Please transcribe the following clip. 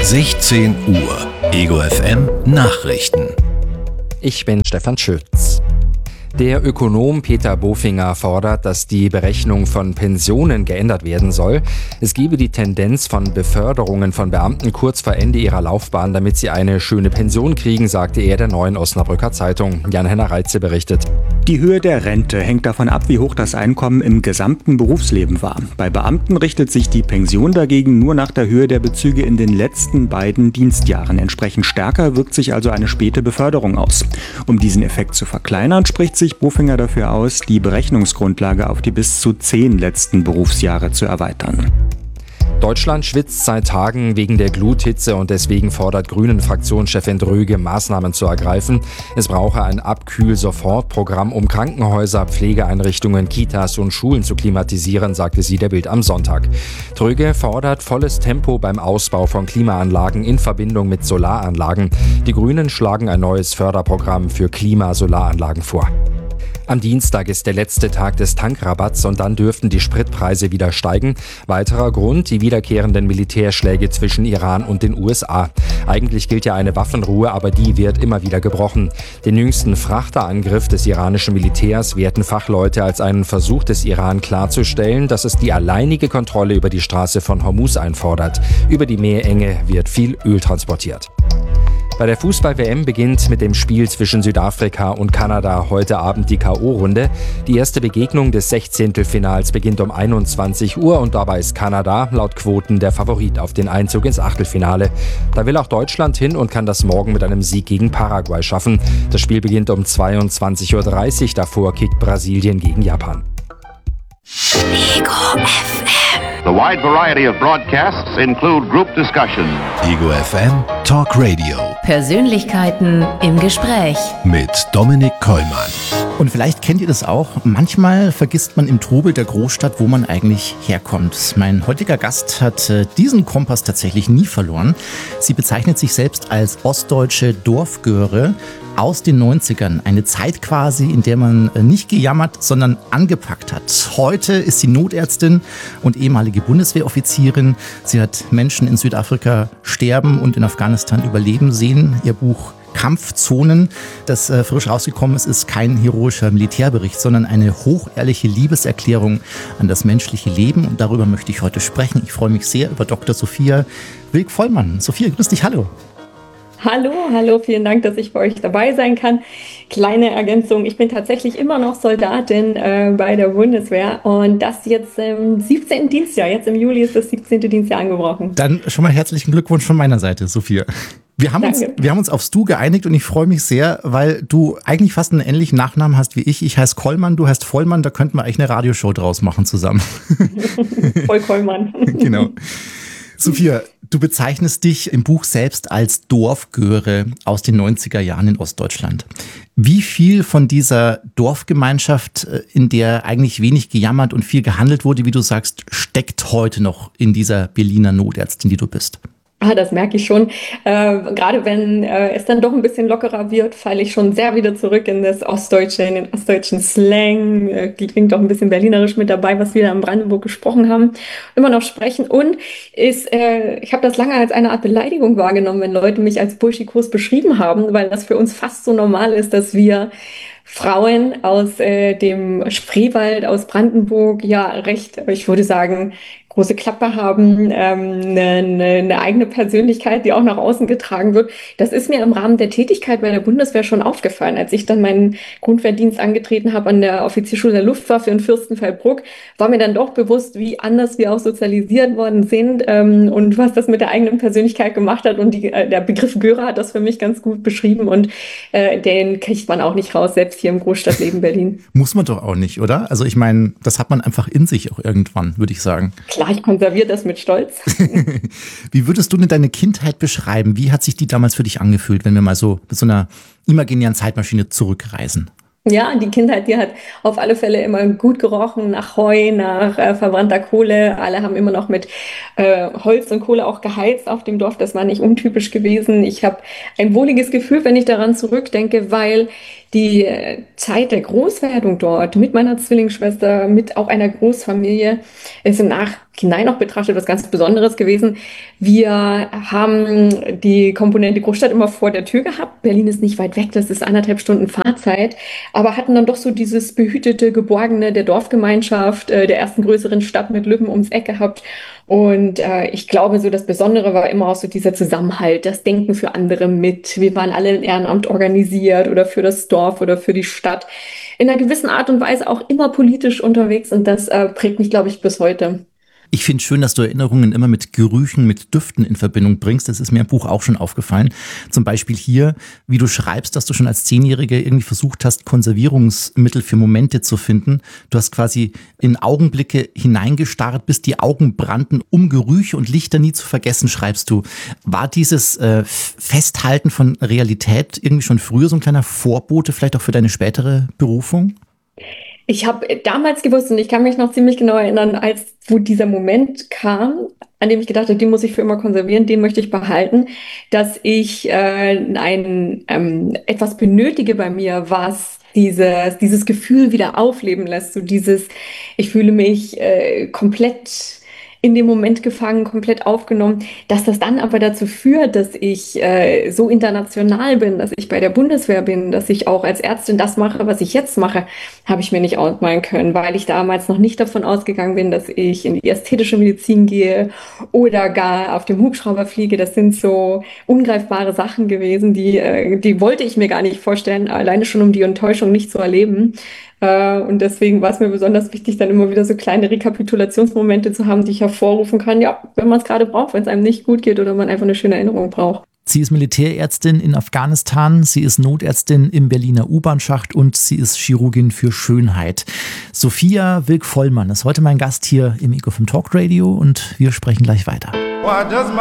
16 Uhr. Ego FM Nachrichten. Ich bin Stefan Schütz. Der Ökonom Peter Bofinger fordert, dass die Berechnung von Pensionen geändert werden soll. Es gebe die Tendenz von Beförderungen von Beamten kurz vor Ende ihrer Laufbahn, damit sie eine schöne Pension kriegen, sagte er der Neuen Osnabrücker Zeitung. Jan-Henner Reitze berichtet. Die Höhe der Rente hängt davon ab, wie hoch das Einkommen im gesamten Berufsleben war. Bei Beamten richtet sich die Pension dagegen nur nach der Höhe der Bezüge in den letzten beiden Dienstjahren. Entsprechend stärker wirkt sich also eine späte Beförderung aus. Um diesen Effekt zu verkleinern, spricht sich Bofinger dafür aus, die Berechnungsgrundlage auf die bis zu 10 letzten Berufsjahre zu erweitern. Deutschland schwitzt seit Tagen wegen der Gluthitze und deswegen fordert Grünen-Fraktionschefin Dröge, Maßnahmen zu ergreifen. Es brauche ein Abkühl-Sofort-Programm, um Krankenhäuser, Pflegeeinrichtungen, Kitas und Schulen zu klimatisieren, sagte sie der Bild am Sonntag. Dröge fordert volles Tempo beim Ausbau von Klimaanlagen in Verbindung mit Solaranlagen. Die Grünen schlagen ein neues Förderprogramm für Klimasolaranlagen vor. Am Dienstag ist der letzte Tag des Tankrabatts und dann dürften die Spritpreise wieder steigen. Weiterer Grund, die wiederkehrenden Militärschläge zwischen Iran und den USA. Eigentlich gilt ja eine Waffenruhe, aber die wird immer wieder gebrochen. Den jüngsten Frachterangriff des iranischen Militärs werten Fachleute als einen Versuch des Iran klarzustellen, dass es die alleinige Kontrolle über die Straße von Hormuz einfordert. Über die Meerenge wird viel Öl transportiert. Bei der Fußball-WM beginnt mit dem Spiel zwischen Südafrika und Kanada heute Abend die K.O.-Runde. Die erste Begegnung des 16. beginnt um 21 Uhr und dabei ist Kanada laut Quoten der Favorit auf den Einzug ins Achtelfinale. Da will auch Deutschland hin und kann das morgen mit einem Sieg gegen Paraguay schaffen. Das Spiel beginnt um 22:30 Uhr, davor kickt Brasilien gegen Japan. Ego FM. The wide variety of broadcasts include group discussion. Ego FM Talk Radio. Persönlichkeiten im Gespräch. Mit Dominik Kollmann. Und vielleicht kennt ihr das auch. Manchmal vergisst man im Trubel der Großstadt, wo man eigentlich herkommt. Mein heutiger Gast hat diesen Kompass tatsächlich nie verloren. Sie bezeichnet sich selbst als ostdeutsche Dorfgöre aus den 90ern. Eine Zeit quasi, in der man nicht gejammert, sondern angepackt hat. Heute ist sie Notärztin und ehemalige Bundeswehroffizierin. Sie hat Menschen in Südafrika sterben und in Afghanistan überleben sehen. Ihr Buch Kampfzonen, das frisch rausgekommen ist kein heroischer Militärbericht, sondern eine hochehrliche Liebeserklärung an das menschliche Leben. Und darüber möchte ich heute sprechen. Ich freue mich sehr über Dr. Sophia Wilk-Vollmann. Sophia, grüß dich, hallo. Hallo, vielen Dank, dass ich bei euch dabei sein kann. Kleine Ergänzung, ich bin tatsächlich immer noch Soldatin bei der Bundeswehr und das jetzt im 17. Dienstjahr. Jetzt im Juli ist das 17. Dienstjahr angebrochen. Dann schon mal herzlichen Glückwunsch von meiner Seite, Sophia. Wir haben uns aufs Du geeinigt und ich freue mich sehr, weil du eigentlich fast einen ähnlichen Nachnamen hast wie ich. Ich heiße Kollmann, du heißt Vollmann, da könnten wir eigentlich eine Radioshow draus machen zusammen. Voll Kollmann. Genau. Sophia, du bezeichnest dich im Buch selbst als Dorfgöre aus den 90er Jahren in Ostdeutschland. Wie viel von dieser Dorfgemeinschaft, in der eigentlich wenig gejammert und viel gehandelt wurde, wie du sagst, steckt heute noch in dieser Berliner Notärztin, die du bist? Das merke ich schon. Gerade wenn es dann doch ein bisschen lockerer wird, falle ich schon sehr wieder zurück in das Ostdeutsche, in den ostdeutschen Slang. Klingt auch ein bisschen berlinerisch mit dabei, was wir da in Brandenburg gesprochen haben, immer noch sprechen. Und ich habe das lange als eine Art Beleidigung wahrgenommen, wenn Leute mich als Burschikos beschrieben haben, weil das für uns fast so normal ist, dass wir Frauen aus dem Spreewald, aus Brandenburg, ja recht, ich würde sagen, große Klappe haben, eine eigene Persönlichkeit, die auch nach außen getragen wird. Das ist mir im Rahmen der Tätigkeit bei der Bundeswehr schon aufgefallen. Als ich dann meinen Grundwehrdienst angetreten habe an der Offizierschule der Luftwaffe in Fürstenfeldbruck, war mir dann doch bewusst, wie anders wir auch sozialisiert worden sind und was das mit der eigenen Persönlichkeit gemacht hat. Und der Begriff Göre hat das für mich ganz gut beschrieben und den kriegt man auch nicht raus, selbst hier im Großstadtleben Berlin. Muss man doch auch nicht, oder? Also ich meine, das hat man einfach in sich auch irgendwann, würde ich sagen. Klar, ich konserviere das mit Stolz. Wie würdest du denn deine Kindheit beschreiben? Wie hat sich die damals für dich angefühlt, wenn wir mal so mit so einer imaginären Zeitmaschine zurückreisen? Ja, die Kindheit, die hat auf alle Fälle immer gut gerochen, nach Heu, nach verbrannter Kohle. Alle haben immer noch mit Holz und Kohle auch geheizt auf dem Dorf. Das war nicht untypisch gewesen. Ich habe ein wohliges Gefühl, wenn ich daran zurückdenke, weil die Zeit der Großwerdung dort mit meiner Zwillingsschwester, mit auch einer Großfamilie, ist im Nachhinein auch betrachtet was ganz Besonderes gewesen. Wir haben die Komponente Großstadt immer vor der Tür gehabt. Berlin ist nicht weit weg, das ist 1,5 Stunden Fahrzeit, aber hatten dann doch so dieses behütete, geborgene der Dorfgemeinschaft, der ersten größeren Stadt mit Lübben ums Eck gehabt. Und ich glaube, so das Besondere war immer auch so dieser Zusammenhalt, das Denken für andere mit. Wir waren alle im Ehrenamt organisiert oder für das Dorf oder für die Stadt. In einer gewissen Art und Weise auch immer politisch unterwegs und das prägt mich, glaube ich, bis heute. Ich finde schön, dass du Erinnerungen immer mit Gerüchen, mit Düften in Verbindung bringst. Das ist mir im Buch auch schon aufgefallen. Zum Beispiel hier, wie du schreibst, dass du schon als 10-Jährige irgendwie versucht hast, Konservierungsmittel für Momente zu finden. Du hast quasi in Augenblicke hineingestarrt, bis die Augen brannten, um Gerüche und Lichter nie zu vergessen, schreibst du. War dieses Festhalten von Realität irgendwie schon früher so ein kleiner Vorbote, vielleicht auch für deine spätere Berufung? Ich habe damals gewusst und ich kann mich noch ziemlich genau erinnern, wo dieser Moment kam, an dem ich gedacht habe, den muss ich für immer konservieren, den möchte ich behalten, dass ich etwas benötige bei mir, was dieses Gefühl wieder aufleben lässt. So ich fühle mich komplett in dem Moment gefangen, komplett aufgenommen, dass das dann aber dazu führt, dass ich so international bin, dass ich bei der Bundeswehr bin, dass ich auch als Ärztin das mache, was ich jetzt mache, habe ich mir nicht ausmalen können, weil ich damals noch nicht davon ausgegangen bin, dass ich in die ästhetische Medizin gehe oder gar auf dem Hubschrauber fliege. Das sind so ungreifbare Sachen gewesen, die wollte ich mir gar nicht vorstellen, alleine schon um die Enttäuschung nicht zu erleben. Und deswegen war es mir besonders wichtig, dann immer wieder so kleine Rekapitulationsmomente zu haben, die ich hervorrufen kann, ja, wenn man es gerade braucht, wenn es einem nicht gut geht oder man einfach eine schöne Erinnerung braucht. Sie ist Militärärztin in Afghanistan, sie ist Notärztin im Berliner U-Bahn-Schacht und sie ist Chirurgin für Schönheit. Sophia Wilk-Vollmann ist heute mein Gast hier im Ego FM Talk Radio und wir sprechen gleich weiter.